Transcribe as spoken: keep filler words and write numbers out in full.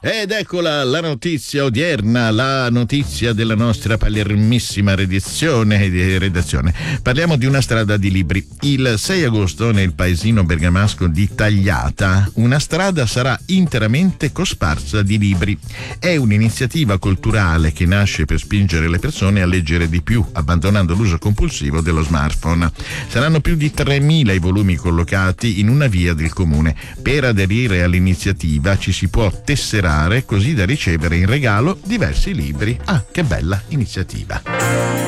Ed eccola la notizia odierna, la notizia della nostra palermissima redazione, di redazione. Parliamo di una strada di libri. Il sei agosto nel paesino bergamasco di Tagliata una strada sarà interamente cosparsa di libri. È un'iniziativa culturale che nasce per spingere le persone a leggere di più, abbandonando l'uso compulsivo dello smartphone. Saranno più di tremila i volumi collocati in una via del comune. Per aderire all'iniziativa ci si può tesserare così da ricevere in regalo diversi libri. Ah, che bella iniziativa!